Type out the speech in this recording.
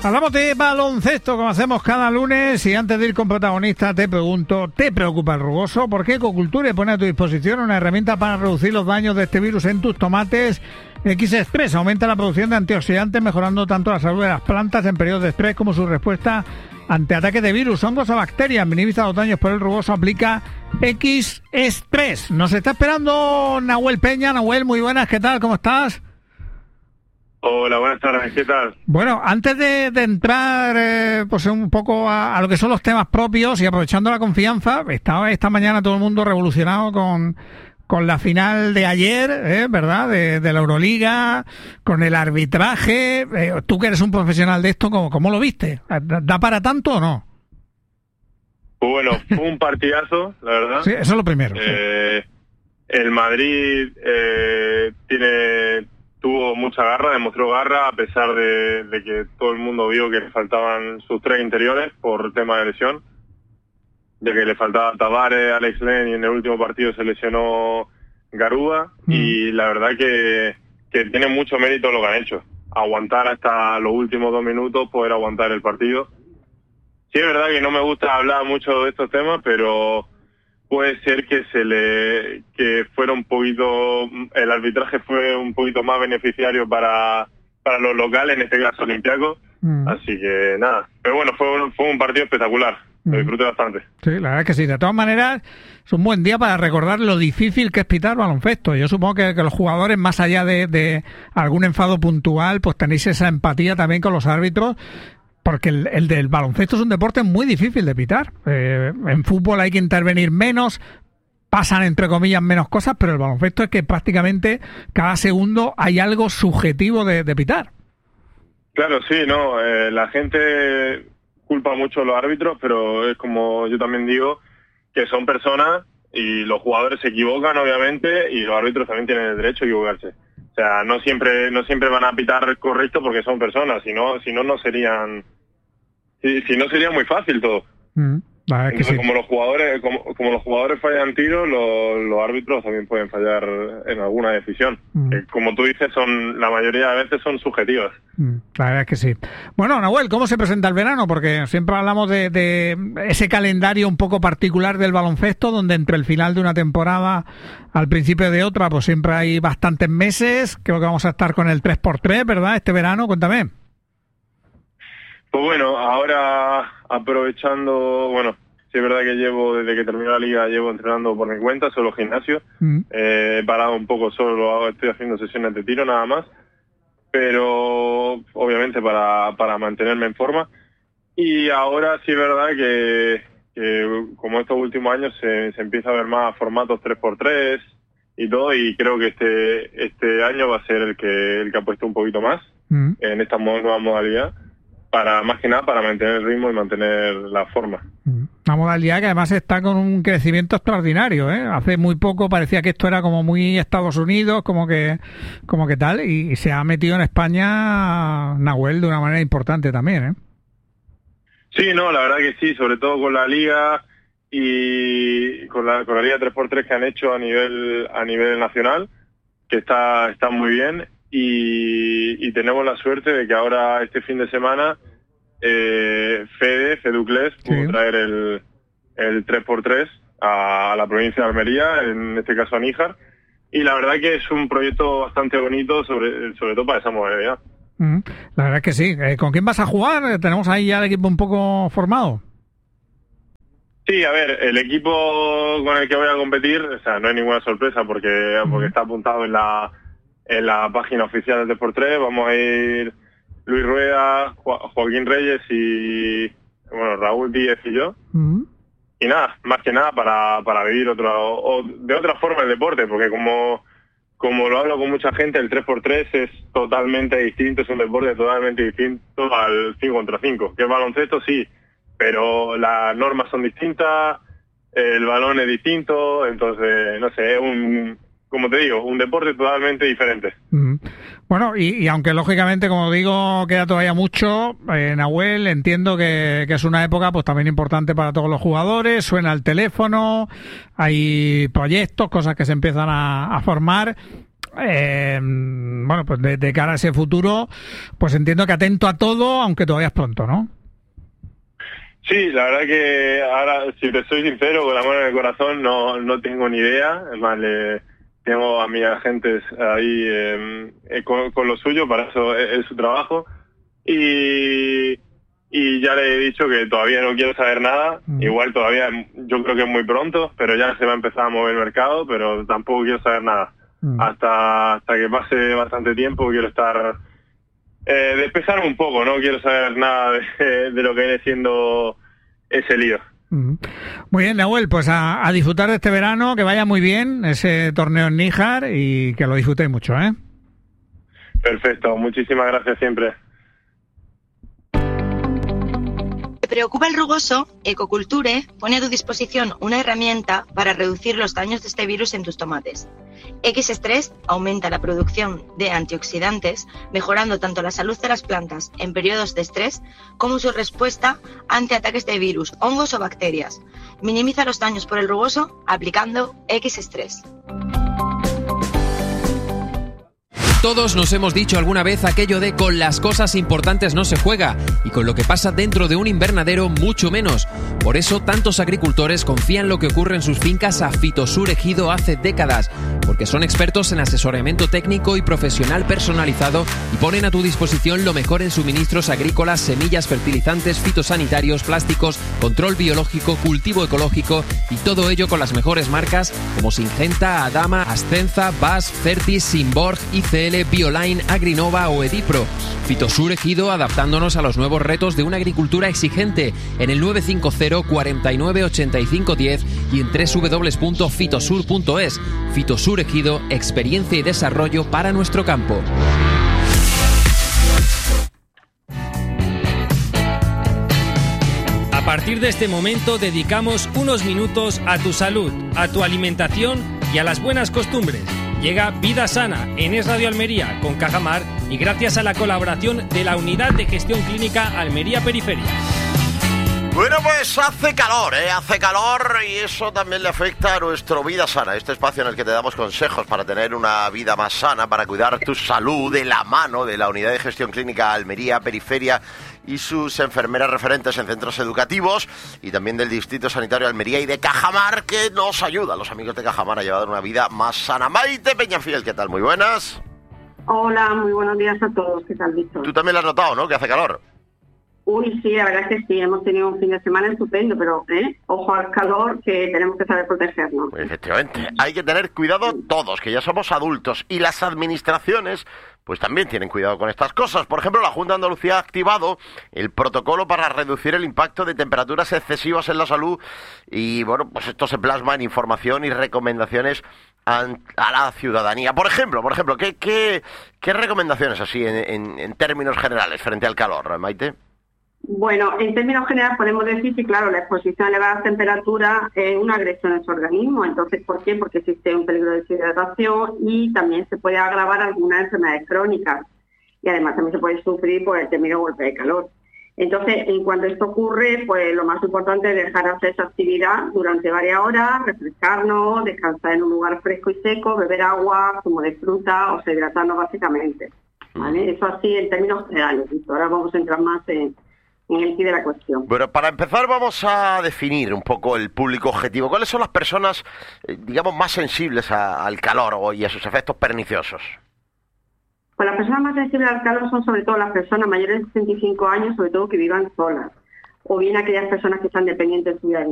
Hablamos de baloncesto como hacemos cada lunes y antes de ir con protagonista te pregunto, ¿te preocupa el rugoso? Porque Ecoculture pone a tu disposición una herramienta para reducir los daños de este virus en tus tomates. X-Stress aumenta la producción de antioxidantes mejorando tanto la salud de las plantas en periodos de estrés como su respuesta ante ataques de virus, hongos o bacterias. Minimiza los daños por el rugoso, aplica X-Stress. Nos está esperando Nahuel Peña. Nahuel, muy buenas, ¿qué tal? ¿Cómo estás? Hola, buenas tardes, ¿qué tal? Bueno, antes de entrar pues un poco a lo que son los temas propios y aprovechando la confianza, estaba esta mañana todo el mundo revolucionado con la final de ayer, ¿verdad? De la Euroliga, con el arbitraje. Tú que eres un profesional de esto, ¿cómo lo viste? ¿Da para tanto o no? Pues bueno, fue un partidazo, la verdad. Sí, eso es lo primero. Sí. El Madrid tuvo mucha garra, demostró garra, a pesar de que todo el mundo vio que le faltaban sus tres interiores por tema de lesión, de que le faltaba Tavares, Alex Len, y en el último partido se lesionó Garuba, y la verdad que tiene mucho mérito lo que han hecho. Aguantar hasta los últimos 2 minutos, poder aguantar el partido. Sí, es verdad que no me gusta hablar mucho de estos temas, pero puede ser que fuera un poquito, el arbitraje fue un poquito más beneficiario para los locales, en este caso Olympiacos. Así que nada, pero bueno, fue un partido espectacular, lo disfruté bastante. Sí, la verdad es que sí. De todas maneras, es un buen día para recordar lo difícil que es pitar baloncesto. Yo supongo que los jugadores, más allá de algún enfado puntual, pues tenéis esa empatía también con los árbitros. Porque el del baloncesto es un deporte muy difícil de pitar. En fútbol hay que intervenir menos, pasan entre comillas menos cosas, pero el baloncesto es que prácticamente cada segundo hay algo subjetivo de pitar. Claro, sí, no, la gente culpa mucho a los árbitros, pero es como yo también digo, que son personas y los jugadores se equivocan obviamente y los árbitros también tienen el derecho a equivocarse. O sea, no siempre van a pitar correcto porque son personas, si no serían, si no sería muy fácil todo. Entonces, sí. como los jugadores fallan tiros, los árbitros también pueden fallar en alguna decisión. Que, como tú dices, la mayoría de veces son subjetivas. La verdad es que sí. Bueno, Nahuel, ¿cómo se presenta el verano? Porque siempre hablamos de ese calendario un poco particular del baloncesto, donde entre el final de una temporada al principio de otra, pues siempre hay bastantes meses. Creo que vamos a estar con el 3x3, ¿verdad? Este verano, cuéntame. Pues bueno, ahora aprovechando, bueno, sí es verdad que desde que terminó la liga, llevo entrenando por mi cuenta, solo gimnasio. He parado un poco, solo estoy haciendo sesiones de tiro nada más, pero obviamente para mantenerme en forma. Y ahora sí es verdad que como estos últimos años se empieza a ver más formatos 3x3 y todo, y creo que este año va a ser el que apueste un poquito más en esta nueva modalidad. Más que nada para mantener el ritmo y mantener la forma. Una modalidad que además está con un crecimiento extraordinario, ¿eh? Hace muy poco parecía que esto era como muy Estados Unidos, como que tal, y se ha metido en España Nahuel de una manera importante también, ¿eh? Sí, no, la verdad que sí, sobre todo con la liga y con la liga 3x3 que han hecho a nivel nacional, que está muy bien. Y tenemos la suerte de que ahora este fin de semana Feducles pudo traer el 3x3 a la provincia de Almería, en este caso a Níjar, y la verdad que es un proyecto bastante bonito, sobre todo para esa modalidad. La verdad es que sí. ¿Con quién vas a jugar? ¿Tenemos ahí ya el equipo un poco formado? Sí, a ver, el equipo con el que voy a competir, o sea, no hay ninguna sorpresa porque está apuntado en la página oficial del 3x3. Vamos a ir Luis Rueda, Joaquín Reyes y bueno, Raúl Díez y yo. Y nada, más que nada para vivir de otra forma el deporte, porque como lo hablo con mucha gente, el 3x3 es totalmente distinto, es un deporte totalmente distinto al 5 contra 5, que el baloncesto sí, pero las normas son distintas, el balón es distinto, entonces, no sé, como te digo, un deporte totalmente diferente. Bueno, y aunque lógicamente, como digo, queda todavía mucho, Nahuel, entiendo que es una época pues también importante para todos los jugadores, suena el teléfono, hay proyectos, cosas que se empiezan a formar. bueno, pues de cara a ese futuro, pues entiendo que atento a todo, aunque todavía es pronto, ¿no? Sí, la verdad que ahora, si te soy sincero, con la mano en el corazón, no tengo ni idea. Es más, tengo a mis agentes ahí con lo suyo, para eso es su trabajo. Y ya le he dicho que todavía no quiero saber nada. Igual todavía, yo creo que es muy pronto, pero ya se va a empezar a mover el mercado, pero tampoco quiero saber nada. Hasta que pase bastante tiempo quiero estar... despesarme un poco, no quiero saber nada de lo que viene siendo ese lío. Muy bien, Nahuel, pues a disfrutar de este verano, que vaya muy bien ese torneo en Níjar y que lo disfrutéis mucho, ¿eh? Perfecto, muchísimas gracias siempre. ¿Te preocupa el rugoso? Ecoculture pone a tu disposición una herramienta para reducir los daños de este virus en tus tomates. X-Stress aumenta la producción de antioxidantes, mejorando tanto la salud de las plantas en periodos de estrés como su respuesta ante ataques de virus, hongos o bacterias. Minimiza los daños por el rugoso aplicando X-Stress. Todos nos hemos dicho alguna vez aquello de con las cosas importantes no se juega y con lo que pasa dentro de un invernadero mucho menos. Por eso tantos agricultores confían lo que ocurre en sus fincas a Fitosur Ejido hace décadas, porque son expertos en asesoramiento técnico y profesional personalizado y ponen a tu disposición lo mejor en suministros agrícolas, semillas, fertilizantes, fitosanitarios, plásticos, control biológico, cultivo ecológico y todo ello con las mejores marcas como Syngenta, Adama, Ascenza, BASF, Certis, Simborg, ICL, Bioline, Agrinova o Edipro. Fitosur Ejido adaptándonos a los nuevos retos de una agricultura exigente en el 950 49 85 10 y en www.fitosur.es. Fitosur Ejido, experiencia y desarrollo para nuestro campo. A partir de este momento dedicamos unos minutos a tu salud, a tu alimentación y a las buenas costumbres. Llega Vida Sana en Es Radio Almería con Cajamar y gracias a la colaboración de la Unidad de Gestión Clínica Almería Periferia. Bueno, pues hace calor y eso también le afecta a nuestro Vida Sana, este espacio en el que te damos consejos para tener una vida más sana, para cuidar tu salud de la mano de la Unidad de Gestión Clínica Almería Periferia y sus enfermeras referentes en centros educativos y también del Distrito Sanitario de Almería y de Cajamar, que nos ayuda a los amigos de Cajamar a llevar una vida más sana. Maite Peñafiel, ¿qué tal? Muy buenas. Hola, muy buenos días a todos. ¿Qué tal, Víctor? Tú también lo has notado, ¿no? Que hace calor. Uy, sí, la verdad es que sí, hemos tenido un fin de semana estupendo, pero ojo al calor, que tenemos que saber protegernos. Efectivamente, hay que tener cuidado todos, que ya somos adultos, y las administraciones pues también tienen cuidado con estas cosas. Por ejemplo, la Junta de Andalucía ha activado el protocolo para reducir el impacto de temperaturas excesivas en la salud y, bueno, pues esto se plasma en información y recomendaciones a la ciudadanía. Por ejemplo, ¿qué recomendaciones así en términos generales frente al calor, Maite? Bueno, en términos generales podemos decir que, claro, la exposición a elevadas temperaturas es una agresión a nuestro organismo. Entonces, ¿por qué? Porque existe un peligro de deshidratación y también se puede agravar algunas enfermedades crónicas. Y además también se puede sufrir por el temido golpe de calor. Entonces, en cuanto esto ocurre, pues lo más importante es dejar hacer esa actividad durante varias horas, refrescarnos, descansar en un lugar fresco y seco, beber agua, zumo de fruta o hidratarnos básicamente. ¿Vale? Eso así en términos generales. Ahora vamos a entrar más en el quid de la cuestión. Bueno, para empezar vamos a definir un poco el público objetivo. ¿Cuáles son las personas, digamos, más sensibles al calor y a sus efectos perniciosos? Pues las personas más sensibles al calor son sobre todo las personas mayores de 65 años, sobre todo que vivan solas, o bien aquellas personas que están dependientes de su vida a día.